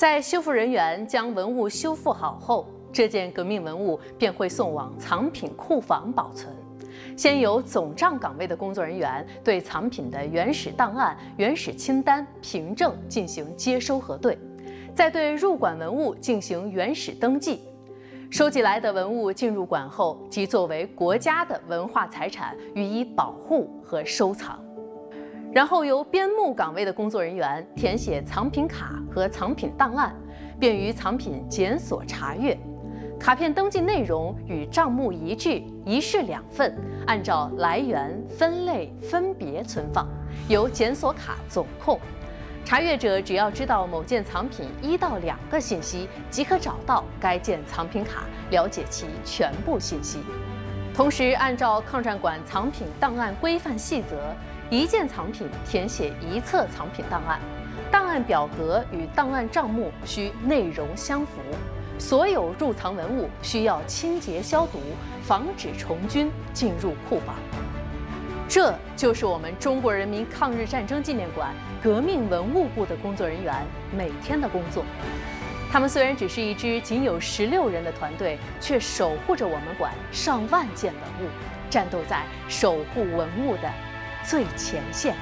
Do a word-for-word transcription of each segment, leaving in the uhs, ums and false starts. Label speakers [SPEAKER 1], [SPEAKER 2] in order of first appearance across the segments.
[SPEAKER 1] 在修复人员将文物修复好后，这件革命文物便会送往藏品库房保存。先由总账岗位的工作人员对藏品的原始档案、原始清单、凭证进行接收核对，再对入馆文物进行原始登记。收集来的文物进入馆后，即作为国家的文化财产予以保护和收藏。然后由编目岗位的工作人员填写藏品卡和藏品档案，便于藏品检索查阅。卡片登记内容与账目一致，一式两份，按照来源、分类分别存放，由检索卡总控。查阅者只要知道某件藏品一到两个信息，即可找到该件藏品卡，了解其全部信息。同时，按照抗战馆藏品档案规范细则，一件藏品填写一册藏品档案，档案表格与档案账目需内容相符。所有入藏文物需要清洁消毒，防止虫菌进入库房。这就是我们中国人民抗日战争纪念馆革命文物部的工作人员每天的工作。他们虽然只是一支仅有十六人的团队，却守护着我们馆上万件文物，战斗在守护文物的最前线。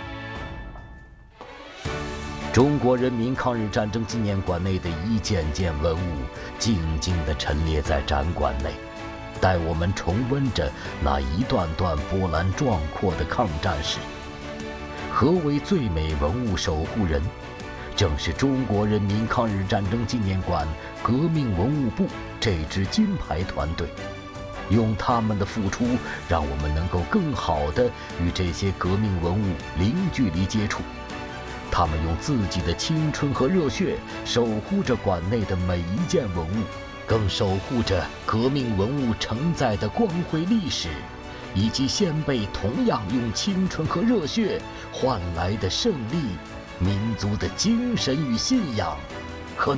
[SPEAKER 2] 中国人民抗日战争纪念馆内的一件件文物，静静地陈列在展馆内，带我们重温着那一段段波澜壮阔的抗战史。何为最美文物守护人？正是中国人民抗日战争纪念馆革命文物部这支金牌团队。用他们的付出，让我们能够更好地与这些革命文物零距离接触。他们用自己的青春和热血守护着馆内的每一件文物，更守护着革命文物承载的光辉历史，以及先辈同样用青春和热血换来的胜利、民族的精神与信仰